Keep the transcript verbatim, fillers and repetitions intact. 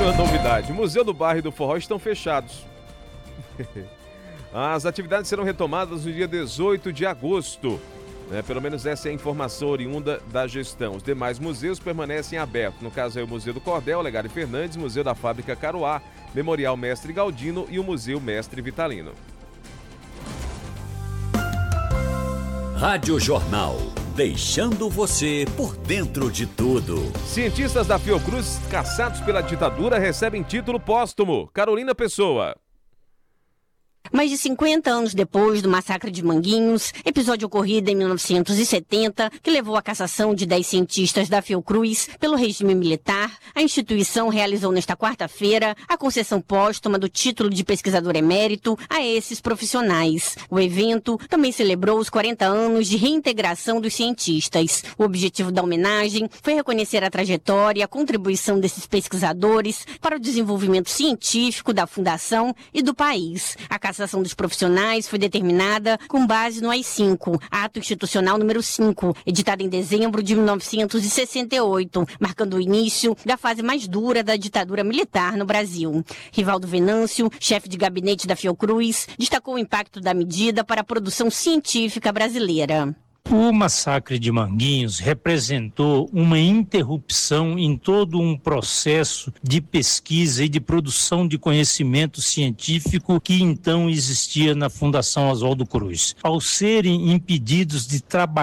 Outra novidade, o Museu do Bar e do Forró estão fechados. As atividades serão retomadas no dia dezoito de agosto. Né? Pelo menos essa é a informação oriunda da gestão. Os demais museus permanecem abertos. No caso é o Museu do Cordel, Olegário Fernandes, Museu da Fábrica Caruá, Memorial Mestre Galdino e o Museu Mestre Vitalino. Rádio Jornal, deixando você por dentro de tudo. Cientistas da Fiocruz, caçados pela ditadura, recebem título póstumo. Carolina Pessoa. Mais de cinquenta anos depois do massacre de Manguinhos, episódio ocorrido em mil novecentos e setenta, que levou à cassação de dez cientistas da Fiocruz pelo regime militar, a instituição realizou nesta quarta-feira a concessão póstuma do título de pesquisador emérito a esses profissionais. O evento também celebrou os quarenta anos de reintegração dos cientistas. O objetivo da homenagem foi reconhecer a trajetória e a contribuição desses pesquisadores para o desenvolvimento científico da Fundação e do país. A A cassação dos profissionais foi determinada com base no A I cinco, Ato Institucional número cinco, editado em dezembro de mil novecentos e sessenta e oito, marcando o início da fase mais dura da ditadura militar no Brasil. Rivaldo Venâncio, chefe de gabinete da Fiocruz, destacou o impacto da medida para a produção científica brasileira. O massacre de Manguinhos representou uma interrupção em todo um processo de pesquisa e de produção de conhecimento científico que então existia na Fundação Oswaldo Cruz. Ao serem impedidos de trabalhar